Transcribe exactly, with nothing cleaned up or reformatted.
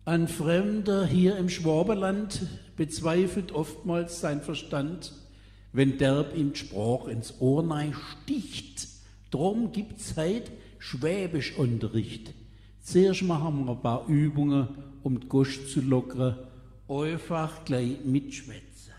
Ein Fremder hier im Schwaberland bezweifelt oftmals sein Verstand, wenn derb ihm Sprach ins Ohr nei sticht. Drum gibt's heut Schwäbischunterricht. Zuerst machen wir ein paar Übungen, um die Gosch zu lockern. Einfach gleich mitschwätzen.